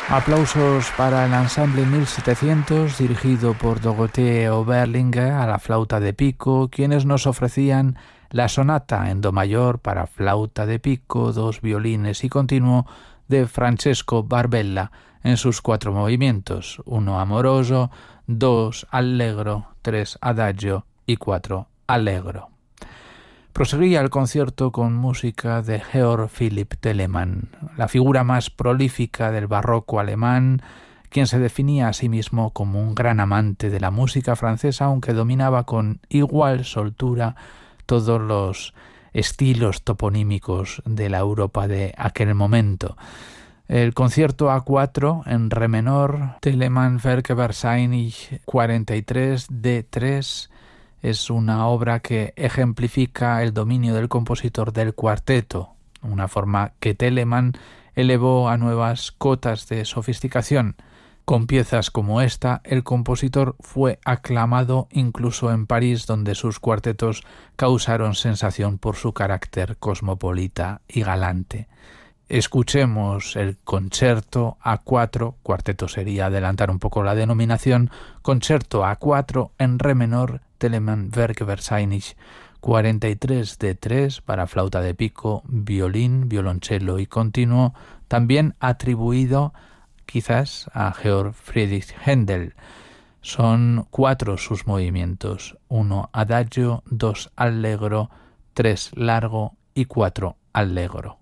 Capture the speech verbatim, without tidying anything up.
Aplausos para el ensamble mil setecientos, dirigido por Dorothée Oberlinger a la flauta de pico, quienes nos ofrecían la sonata en do mayor para flauta de pico, dos violines y continuo de Francesco Barbella en sus cuatro movimientos, uno amoroso, dos allegro, tres adagio y cuatro allegro. Proseguía el concierto con música de Georg Philipp Telemann, la figura más prolífica del barroco alemán, quien se definía a sí mismo como un gran amante de la música francesa, aunque dominaba con igual soltura todos los estilos toponímicos de la Europa de aquel momento. El concierto A cuatro en re menor, Telemann Werke Wahrscheinlich cuarenta y tres D tres, es una obra que ejemplifica el dominio del compositor del cuarteto, una forma que Telemann elevó a nuevas cotas de sofisticación. Con piezas como esta, el compositor fue aclamado incluso en París, donde sus cuartetos causaron sensación por su carácter cosmopolita y galante. Escuchemos el Concerto A cuatro, cuarteto sería adelantar un poco la denominación, Concerto A cuatro en re menor, Telemann Werke Wahrscheinlich cuarenta y tres D tres para flauta de pico, violín, violonchelo y continuo, también atribuido quizás a Georg Friedrich Händel. Son cuatro sus movimientos, uno adagio, dos allegro, tres largo y cuatro allegro.